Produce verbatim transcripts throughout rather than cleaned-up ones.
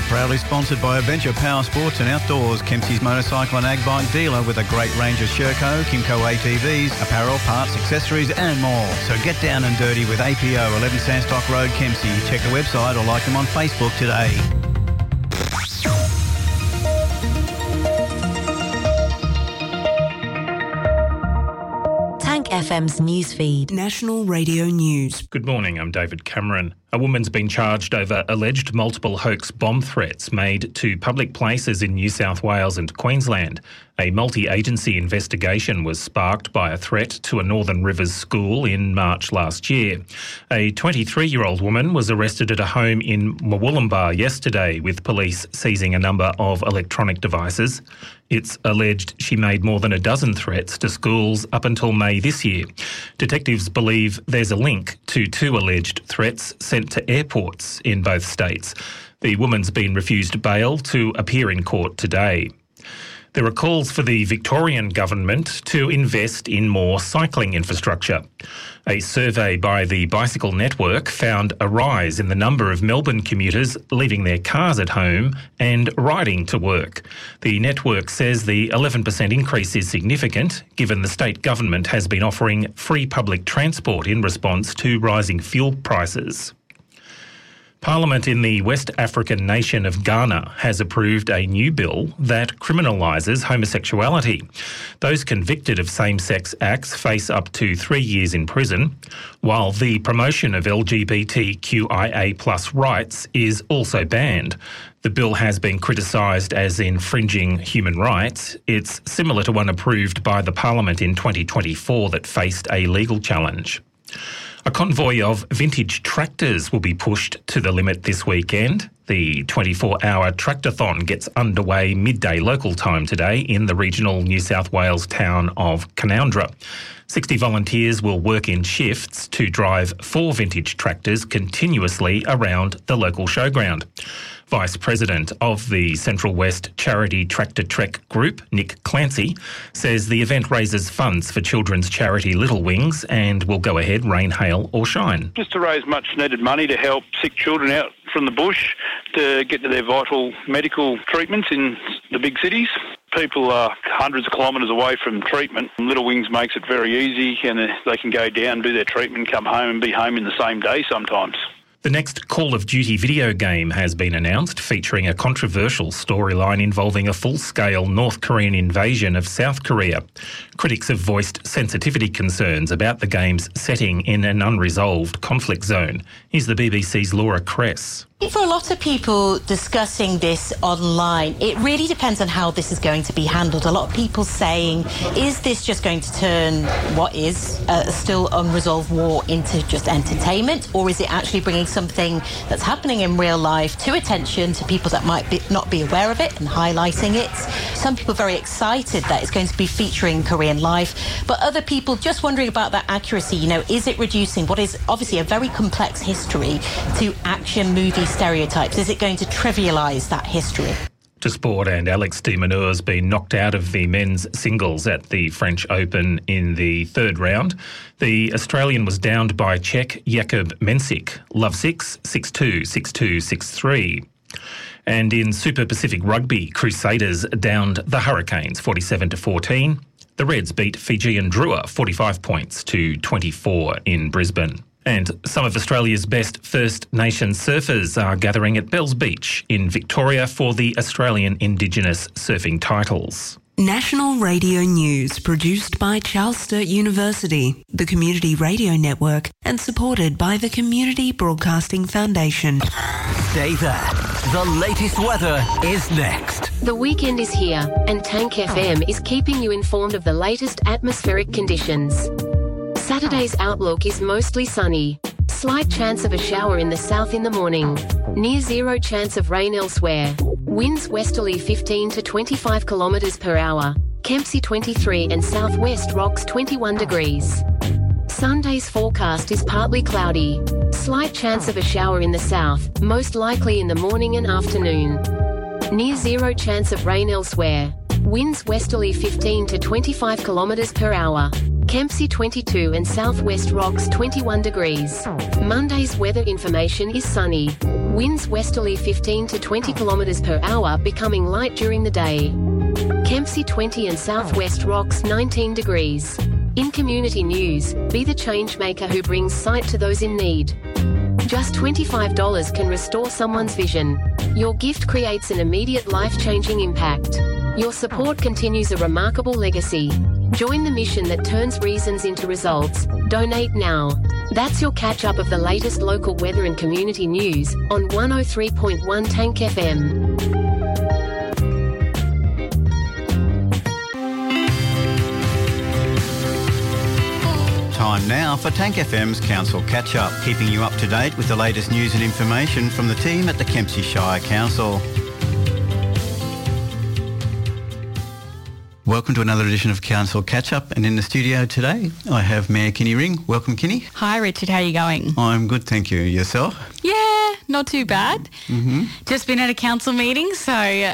proudly sponsored by Adventure Power Sports and Outdoors, Kempsey's motorcycle and ag bike dealer with a great range of Sherco, Kimco A T Vs, apparel, parts, accessories and more. So get down and dirty with A P O, eleven Sandstock Road, Kempsey. Check the website or like them on Facebook today. F M's newsfeed. National Radio News. Good morning, I'm David Cameron. A woman's been charged over alleged multiple hoax bomb threats made to public places in New South Wales and Queensland. A multi-agency investigation was sparked by a threat to a Northern Rivers school in March last year. A twenty-three-year-old woman was arrested at a home in Murwillumbah yesterday, with police seizing a number of electronic devices. It's alleged she made more than a dozen threats to schools up until May this year. Detectives believe there's a link to two alleged threats sent to airports in both states. The woman's been refused bail to appear in court today. There are calls for the Victorian government to invest in more cycling infrastructure. A survey by the Bicycle Network found a rise in the number of Melbourne commuters leaving their cars at home and riding to work. The network says the eleven percent increase is significant, given the state government has been offering free public transport in response to rising fuel prices. Parliament in the West African nation of Ghana has approved a new bill that criminalises homosexuality. Those convicted of same-sex acts face up to three years in prison, while the promotion of L G B T Q I A plus rights is also banned. The bill has been criticised as infringing human rights. It's similar to one approved by the Parliament in twenty twenty-four that faced a legal challenge. A convoy of vintage tractors will be pushed to the limit this weekend. The twenty-four hour tractathon gets underway midday local time today in the regional New South Wales town of Canoundra. sixty volunteers will work in shifts to drive four vintage tractors continuously around the local showground. Vice President of the Central West Charity Tractor Trek Group, Nick Clancy, says the event raises funds for children's charity Little Wings and will go ahead rain, hail or shine. Just to raise much needed money to help sick children out from the bush to get to their vital medical treatments in the big cities. People are hundreds of kilometres away from treatment. Little Wings makes it very easy, and they can go down, do their treatment, come home and be home in the same day sometimes. The next Call of Duty video game has been announced, featuring a controversial storyline involving a full-scale North Korean invasion of South Korea. Critics have voiced sensitivity concerns about the game's setting in an unresolved conflict zone. Here's the B B C's Laura Kress. For a lot of people discussing this online, it really depends on how this is going to be handled. A lot of people saying, is this just going to turn what is a still unresolved war into just entertainment, or is it actually bringing something that's happening in real life to attention to people that might be, not be aware of it and highlighting it? Some people are very excited that it's going to be featuring Korean life, but other people just wondering about that accuracy. You know, is it reducing what is obviously a very complex history to action movie stereotypes? Is it going to trivialise that history? To sport, and Alex de Minaur has been knocked out of the men's singles at the French Open in the third round. The Australian was downed by Czech Jakub Mensik, love six, six two, six two, six three. And in Super Pacific Rugby, Crusaders downed the Hurricanes forty-seven to fourteen. The Reds beat Fijian Drua forty-five points to twenty-four in Brisbane. And some of Australia's best First Nations surfers are gathering at Bells Beach in Victoria for the Australian Indigenous surfing titles. National Radio News, produced by Charles Sturt University, the Community Radio Network, and supported by the Community Broadcasting Foundation. Stay there. The latest weather is next. The weekend is here, and Tank F M is keeping you informed of the latest atmospheric conditions. Saturday's outlook is mostly sunny. Slight chance of a shower in the south in the morning. Near zero chance of rain elsewhere. Winds westerly fifteen to twenty-five kilometres per hour. Kempsey twenty-three and southwest rocks twenty-one degrees. Sunday's forecast is partly cloudy. Slight chance of a shower in the south, most likely in the morning and afternoon. Near zero chance of rain elsewhere. Winds westerly fifteen to twenty-five kilometres per hour. Kempsey twenty-two and southwest rocks twenty-one degrees. Monday's weather information is sunny. Winds westerly fifteen to twenty kilometres per hour, becoming light during the day. Kempsey twenty and Southwest Rocks nineteen degrees. In community news, be the change maker who brings sight to those in need. Just twenty-five dollars can restore someone's vision. Your gift creates an immediate life-changing impact. Your support continues a remarkable legacy. Join the mission that turns reasons into results. Donate now. That's your catch-up of the latest local weather and community news on one oh three point one Tank F M. Time now for Tank F M's Council Catch-Up, keeping you up to date with the latest news and information from the team at the Kempsey Shire Council. Welcome to another edition of Council Catch-Up, and in the studio today I have Mayor Kinny Ring. Welcome, Kinny. Hi Richard, how are you going? I'm good, thank you. Yourself? Yeah, not too bad. Mm-hmm. Just been at a council meeting, so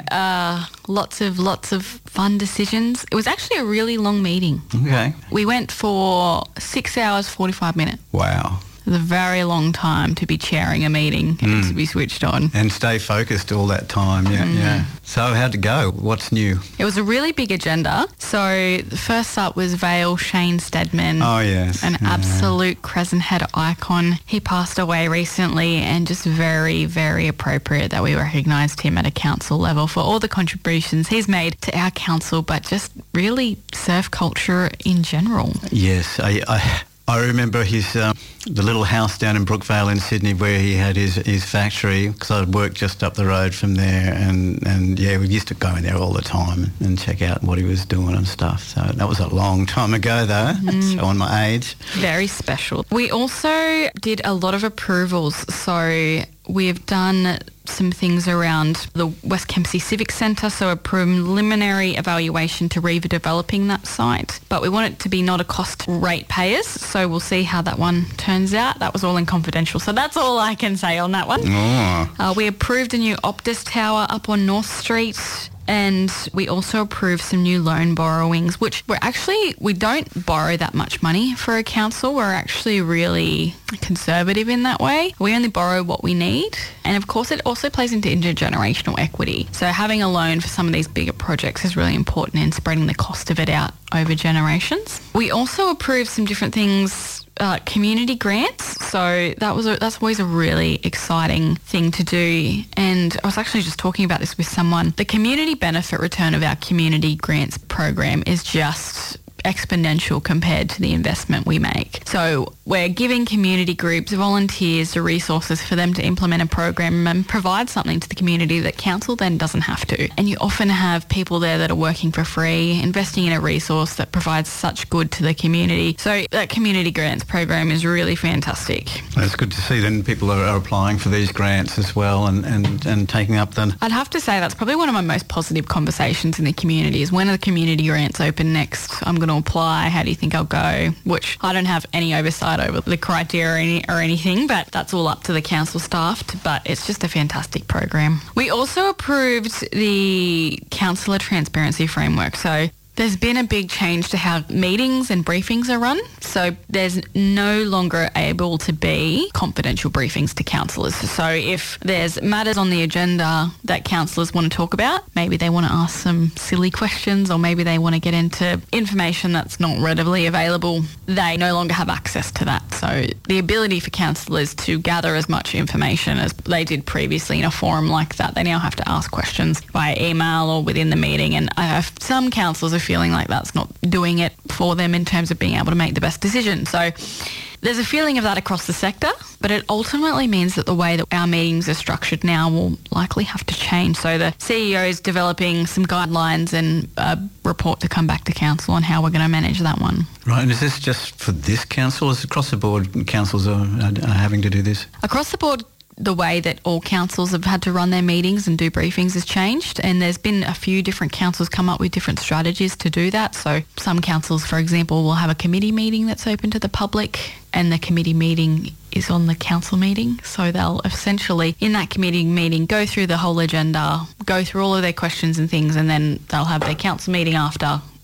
uh, lots of lots of fun decisions. It was actually a really long meeting. Okay. We went for six hours, forty-five minutes. Wow. It was a very long time to be chairing a meeting and Mm. to be switched on. And stay focused all that time, yeah, Mm. yeah. So how'd it go? What's new? It was a really big agenda. So the first up was Vale Shane Stedman. Oh, yes. An yeah. absolute Crescent Head icon. He passed away recently, and just very, very appropriate that we recognised him at a council level for all the contributions he's made to our council, but just really surf culture in general. Yes, I... I I remember his uh, the little house down in Brookvale in Sydney where he had his, his factory, because I'd worked just up the road from there, and, and yeah, we used to go in there all the time and check out what he was doing and stuff. So that was a long time ago though, mm. showing my age. Very special. We also did a lot of approvals, so we've done some things around the West Kempsey Civic Centre, so a preliminary evaluation to redeveloping that site. But we want it to be not a cost ratepayers, so we'll see how that one turns out. That was all in confidential, so that's all I can say on that one. Oh. Uh, we approved a new Optus tower up on North Street. And we also approved some new loan borrowings, which we're actually, we don't borrow that much money for a council. We're actually really conservative in that way. We only borrow what we need. And of course, it also plays into intergenerational equity. So having a loan for some of these bigger projects is really important in spreading the cost of it out over generations. We also approved some different things, Uh, community grants, so that was a, that's always a really exciting thing to do. And I was actually just talking about this with someone. The community benefit return of our community grants program is just exponential compared to the investment we make. So we're giving community groups, volunteers, the resources for them to implement a program and provide something to the community that council then doesn't have to. And you often have people there that are working for free, investing in a resource that provides such good to the community. So that community grants program is really fantastic. It's good to see then people are, are applying for these grants as well and, and, and taking up them. I'd have to say that's probably one of my most positive conversations in the community is when are the community grants open next? I'm going to apply. How do you think I'll go? Which I don't have any oversight over the criteria or, any, or anything, but that's all up to the council staff. To, but it's just a fantastic program. We also approved the councillor transparency framework. So there's been a big change to how meetings and briefings are run. So there's no longer able to be confidential briefings to councillors. So if there's matters on the agenda that councillors want to talk about, maybe they want to ask some silly questions or maybe they want to get into information that's not readily available, they no longer have access to that. So the ability for councillors to gather as much information as they did previously in a forum like that, they now have to ask questions via email or within the meeting. And I have some councillors are feeling like that's not doing it for them in terms of being able to make the best decision. So there's a feeling of that across the sector, but it ultimately means that the way that our meetings are structured now will likely have to change. So the C E O is developing some guidelines and a report to come back to council on how we're going to manage that one. Right, and is this just for this council? Is it across the board councils are, are having to do this? Across the board, the way that all councils have had to run their meetings and do briefings has changed, and there's been a few different councils come up with different strategies to do that. So some councils, for example, will have a committee meeting that's open to the public, and the committee meeting is on the council meeting. So they'll essentially, in that committee meeting, go through the whole agenda, go through all of their questions and things, and then they'll have their council meeting after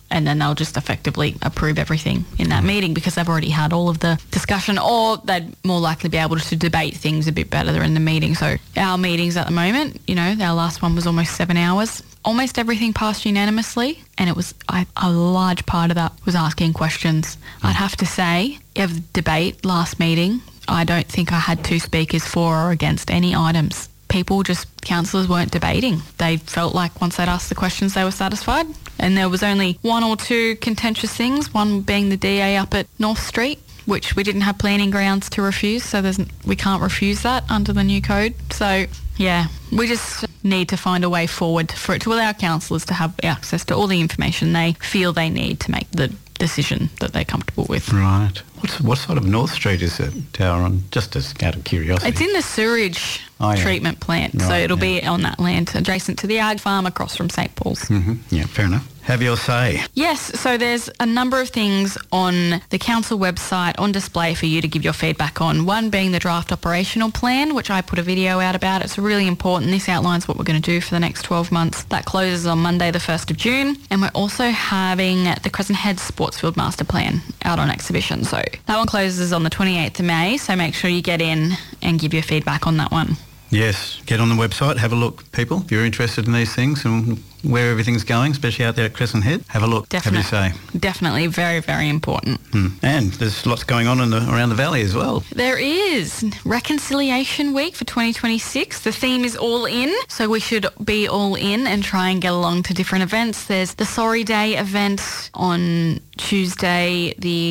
and then they'll just effectively approve everything in that meeting because they've already had all of the discussion, or they'd more likely be able to debate things a bit better in the meeting. So our meetings at the moment, you know, our last one was almost seven hours. Almost everything passed unanimously, and it was I, a large part of that was asking questions. I'd have to say, of the debate last meeting, I don't think I had two speakers for or against any items. People just, councillors weren't debating. They felt like once they'd asked the questions, they were satisfied. And there was only one or two contentious things, one being the D A up at North Street, which we didn't have planning grounds to refuse, so there's, we can't refuse that under the new code. So, yeah, we just need to find a way forward for it to allow councillors to have access to all the information they feel they need to make the decision that they're comfortable with. Right. What's, what sort of North Street is it, Tower, on? Just as, out of curiosity. It's in the sewage oh, yeah. treatment plant, right, so it'll yeah. be on that land adjacent to the Ag Farm across from St Paul's. Mm-hmm. Yeah, fair enough. Have your say. Yes, so there's a number of things on the council website on display for you to give your feedback on. One being the draft operational plan, which I put a video out about. It's really important. This outlines what we're going to do for the next twelve months. That closes on Monday the first of June. And we're also having the Crescent Head Sportsfield Master Plan out on exhibition. So that one closes on the twenty-eighth of May, so make sure you get in and give your feedback on that one. Yes, get on the website, have a look, people, if you're interested in these things and where everything's going, especially out there at Crescent Head. Have a look, Definitely. have your say. Definitely, very, very important. Mm. And there's lots going on in the, around the valley as well. There is. Reconciliation Week for twenty twenty-six. The theme is all in, so we should be all in and try and get along to different events. There's the Sorry Day event on Tuesday,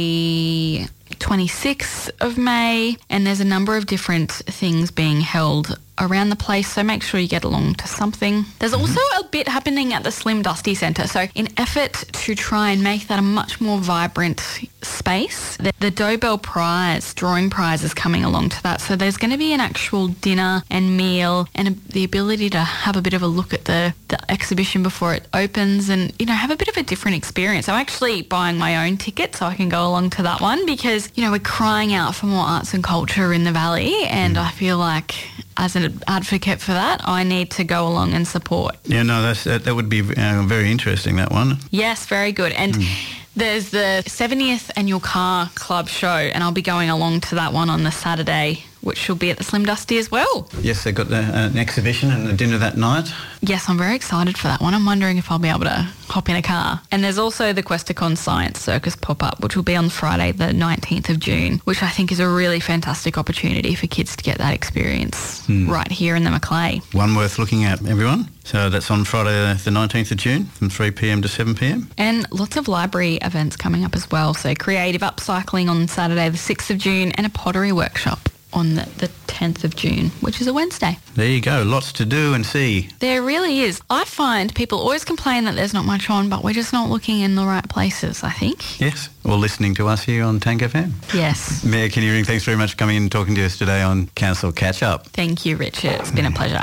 the twenty-sixth of May, and there's a number of different things being held around the place, so make sure you get along to something. There's also a bit happening at the Slim Dusty Centre, so in effort to try and make that a much more vibrant space, the, the Dobell Prize, drawing prize is coming along to that, so there's going to be an actual dinner and meal and a, the ability to have a bit of a look at the, the exhibition before it opens and, you know, have a bit of a different experience. I'm actually buying my own ticket so I can go along to that one because, you know, we're crying out for more arts and culture in the valley, and I feel like as an advocate for that, I need to go along and support. Yeah, no, that's, that, that would be uh, very interesting, that one. Yes, very good. And mm. there's the seventieth Annual Car Club show, and I'll be going along to that one on the Saturday, which will be at the Slim Dusty as well. Yes, they've got the, uh, an exhibition and a dinner that night. Yes, I'm very excited for that one. I'm wondering if I'll be able to hop in a car. And there's also the Questacon Science Circus pop-up, which will be on Friday the nineteenth of June, which I think is a really fantastic opportunity for kids to get that experience mm. right here in the Macleay. One worth looking at, everyone. So that's on Friday the nineteenth of June from three p.m. to seven p.m. And lots of library events coming up as well. So creative upcycling on Saturday the sixth of June and a pottery workshop on the, the tenth of June, which is a Wednesday. There you go. Lots to do and see. There really is. I find people always complain that there's not much on, but we're just not looking in the right places, I think. Yes, or listening to us here on Tank F M. Yes. Mayor Kinnearing, thanks very much for coming in and talking to us today on Council Catch Up. Thank you, Richard. It's been a pleasure.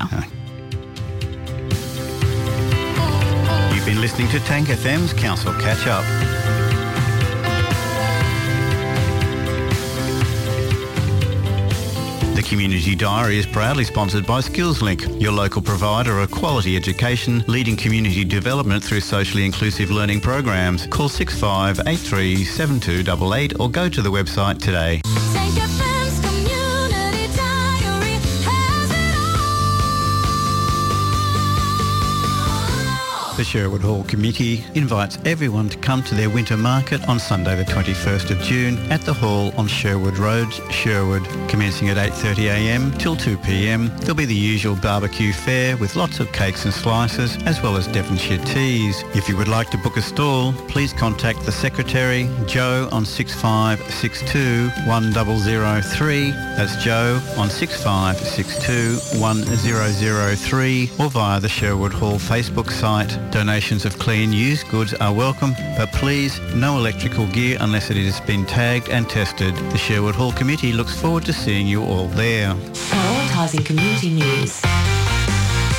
You've been listening to Tank F M's Council Catch Up. The Community Diary is proudly sponsored by SkillsLink, your local provider of quality education, leading community development through socially inclusive learning programs. Call six five eight three seven two eight eight or go to the website today. The Sherwood Hall Committee invites everyone to come to their winter market on Sunday the twenty-first of June at the Hall on Sherwood Road, Sherwood, commencing at eight thirty a m till two p m. There'll be the usual barbecue fare with lots of cakes and slices, as well as Devonshire teas. If you would like to book a stall, please contact the Secretary, Joe, on six five six two one zero zero three. That's Joe on six five six two one zero zero three, or via the Sherwood Hall Facebook site. Donations of clean used goods are welcome, but please, no electrical gear unless it has been tagged and tested. The Sherwood Hall Committee looks forward to seeing you all there. Prioritising community news.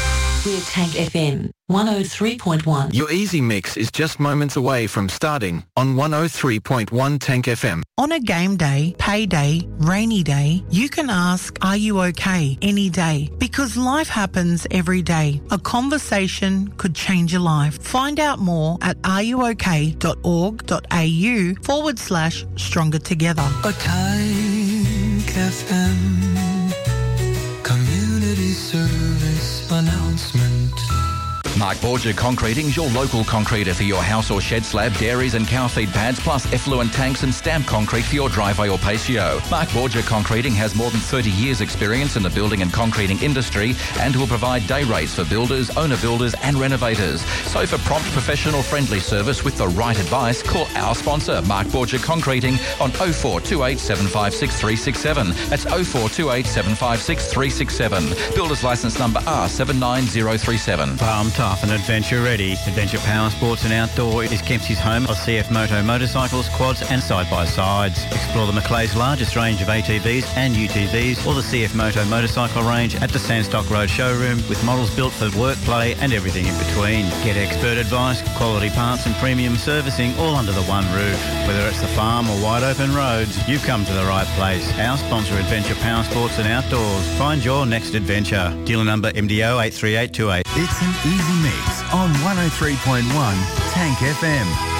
We're Tank F M, one oh three point one. Your Easy Mix is just moments away from starting on one oh three point one Tank F M. On a game day, payday, rainy day, you can ask, are you okay, any day? Because life happens every day. A conversation could change your life. Find out more at areyook.org.au forward slash stronger together. A Tank F M community service announcement. Mark Borgia Concreting's your local concreter for your house or shed slab, dairies and cow feed pads, plus effluent tanks and stamp concrete for your driveway or patio. Mark Borgia Concreting has more than thirty years experience in the building and concreting industry and will provide day rates for builders, owner builders and renovators. So for prompt, professional, friendly service with the right advice, call our sponsor, Mark Borgia Concreting, on oh four two eight, seven five six, three six seven. That's oh four two eight, seven five six, three six seven. Builder's licence number R seven nine zero three seven. Farm tough and adventure ready. Adventure Power Sports and Outdoor is Kempsey's home of C F Moto motorcycles, quads and side-by-sides. Explore the Macleay's largest range of A T Vs and U T Vs or the C F Moto motorcycle range at the Sandstock Road showroom with models built for work, play and everything in between. Get expert advice, quality parts and premium servicing all under the one roof. Whether it's the farm or wide open roads, you've come to the right place. Our sponsor, Adventure Power Sports and Outdoors. Find your next adventure. Dealer number M D O eight three eight two eight. It's an easy mix on one oh three point one Tank F M.